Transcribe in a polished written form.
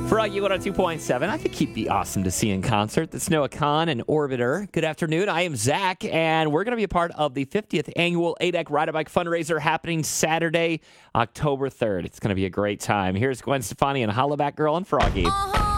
Froggy 102.7. I think he'd be awesome to see in concert. That's Noah Kahn and Orbiter. Good afternoon. I am Zach, and we're going to be a part of the 50th annual ADEC Ride a Bike fundraiser happening Saturday, October 3rd. It's going to be a great time. Here's Gwen Stefani and Hollaback Girl and Froggy.